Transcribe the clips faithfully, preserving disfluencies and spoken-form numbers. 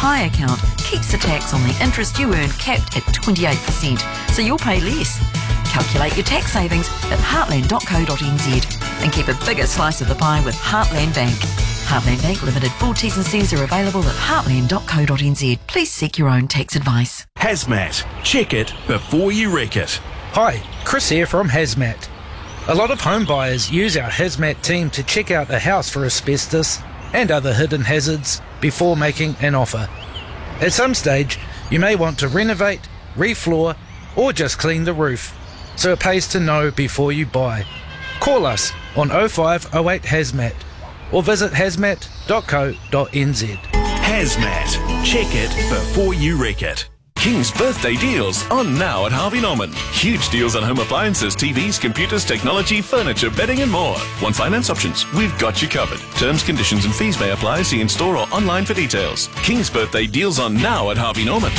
Pie account keeps the tax on the interest you earn capped at twenty-eight percent, so you'll pay less. Calculate your tax savings at heartland dot co dot n z and keep a bigger slice of the pie with Heartland Bank. Heartland Bank Limited. Full T's and C's are available at heartland dot co dot n z. Please seek your own tax advice. Hazmat. Check it before you wreck it. Hi, Chris here from Hazmat. A lot of home buyers use our Hazmat team to check out the house for asbestos and other hidden hazards before making an offer. At some stage, you may want to renovate, refloor, or just clean the roof, so it pays to know before you buy. Call us on oh five oh eight Hazmat or visit hazmat dot co dot n z. Hazmat. Check it before you wreck it. King's birthday deals on now at Harvey Norman. Huge deals on home appliances, T Vs, computers, technology, furniture, bedding and more. Want finance options? We've got you covered. Terms, conditions and fees may apply. See in store or online for details. King's birthday deals on now at Harvey Norman.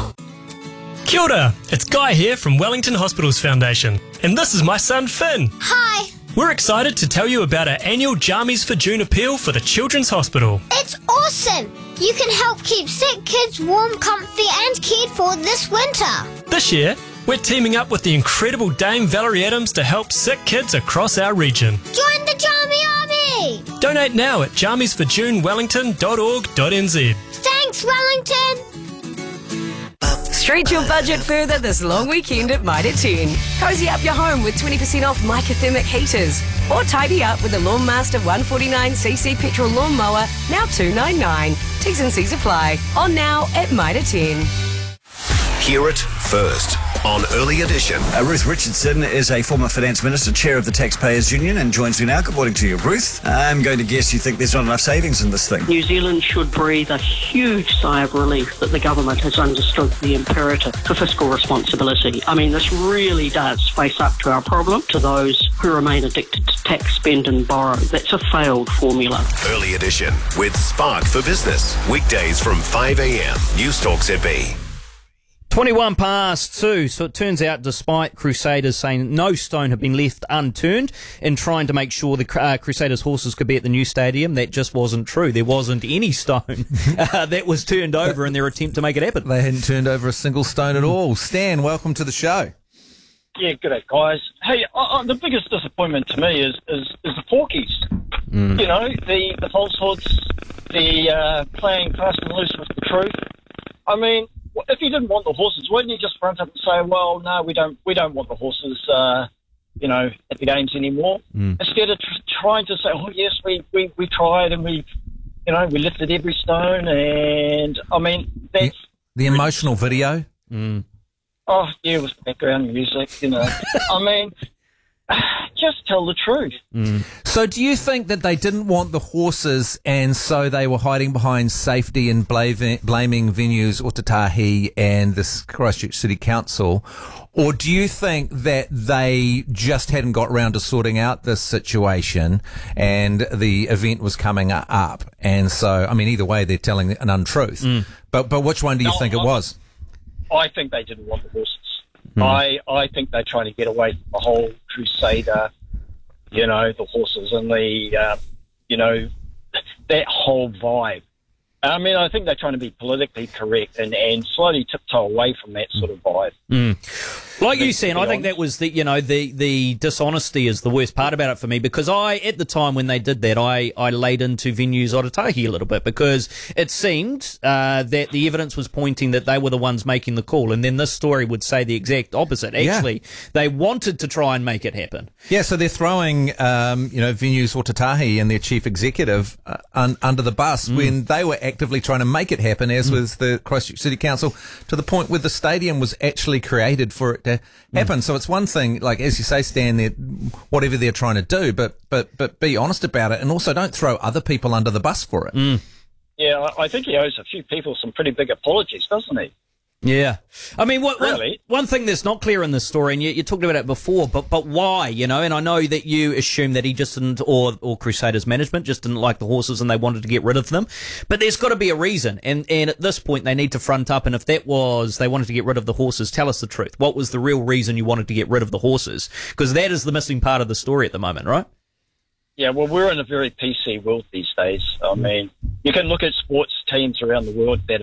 Kia ora, it's Guy here from Wellington Hospitals Foundation, and this is my son Finn. Hi. We're excited to tell you about our annual Jammies for June appeal for the Children's Hospital. It's awesome. You can help keep sick kids warm, comfy and cared for this winter. This year, we're teaming up with the incredible Dame Valerie Adams to help sick kids across our region. Join the Jammy Army. Donate now at jammies for june wellington dot org dot n z. Thanks, Wellington. Stretch your budget further this long weekend at Mitre ten. Cozy up your home with twenty percent off Microthermic heaters. Or tidy up with the Lawnmaster one forty-nine c c petrol lawnmower, now two ninety-nine. T's and C's apply. On now at Mitre ten. Hear it first on Early Edition. Uh, Ruth Richardson is a former finance minister, chair of the Taxpayers Union, and joins me now. Good morning to you, Ruth. I'm going to guess you think there's not enough savings in this thing. New Zealand should breathe a huge sigh of relief that the government has understood the imperative for fiscal responsibility. I mean, this really does face up to our problem, to those who remain addicted to tax, spend and borrow. That's a failed formula. Early Edition with Spark for Business. Weekdays from five a.m. News Talk Z B. twenty-one past two. So it turns out, despite Crusaders saying no stone had been left unturned in trying to make sure the uh, Crusaders horses could be at the new stadium, that just wasn't true. There wasn't any stone uh, that was turned over in their attempt to make it happen. They hadn't turned over a single stone at all. Stan, welcome to the show. Yeah, g'day, guys. Hey, uh, uh, the biggest disappointment to me is is, is the porkies. Mm. You know, the, the falsehoods, the uh, playing fast and loose with the truth. I mean, if you didn't want the horses, why didn't you just front up and say, well, no, we don't we don't want the horses, uh, you know, at the games anymore? Mm. Instead of tr- trying to say, oh, yes, we, we, we tried and we, you know, we lifted every stone. And, I mean, that's... The, the emotional video? Mm. Oh, yeah, it was background music, you know. I mean... Just tell the truth. Mm. So do you think that they didn't want the horses and so they were hiding behind safety and blaming, blaming venues Otatahi and this Christchurch City Council? Or do you think that they just hadn't got around to sorting out this situation and the event was coming up? And so, I mean, either way, they're telling an untruth. Mm. But but which one do you no, think I, it was? I think they didn't want the horses. Hmm. I, I think they're trying to get away from the whole Crusader, you know, the horses and the, uh, you know, that whole vibe. I mean, I think they're trying to be politically correct and, and slowly tiptoe away from that sort of vibe. Mm. Like you said, I think that was the, you know, the, the dishonesty is the worst part about it for me, because I, at the time when they did that, I, I laid into Venues Otatahi a little bit, because it seemed uh, that the evidence was pointing that they were the ones making the call, and then this story would say the exact opposite. Actually, yeah. They wanted to try and make it happen. Yeah, so they're throwing, um, you know, Venues Otatahi and their chief executive uh, un, under the bus mm. when they were actively trying to make it happen, as mm. was the Christchurch City Council, to the point where the stadium was actually created for it to happen. Mm. So it's one thing, like, as you say, Stan, they're, whatever they're trying to do, but, but, but be honest about it, and also don't throw other people under the bus for it. Mm. Yeah, I think he owes a few people some pretty big apologies, doesn't he? Yeah. I mean, what, really? one, one thing that's not clear in this story, and you, you talked about it before, but but why, you know, and I know that you assume that he just didn't, or, or Crusaders management just didn't like the horses and they wanted to get rid of them, but there's got to be a reason, and, and at this point they need to front up, and if that was they wanted to get rid of the horses, tell us the truth. What was the real reason you wanted to get rid of the horses? Because that is the missing part of the story at the moment, right? Yeah, well, we're in a very P C world these days. I mean, you can look at sports teams around the world that